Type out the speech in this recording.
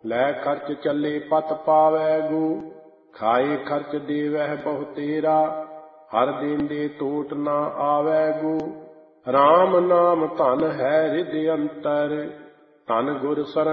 ਲੈ ਖਰਚ ਚੱਲੇ ਪਤ ਪਾਵੈ ਗੋ। ਖਾਏ ਖਰਚ ਦੇਵਹਿ ਬਹੁ ਤੇਰਾ, ਹਰ ਦੇਂਦੇ ਟੋਟ ਨਾ ਆਵੈ ਗੋ। ਰਾਮ ਨਾਮ ਧਨ ਹੈ ਹਿਰਦਿ ਅੰਤਰ, ਧਨ ਗੁਰ ਸਰਨ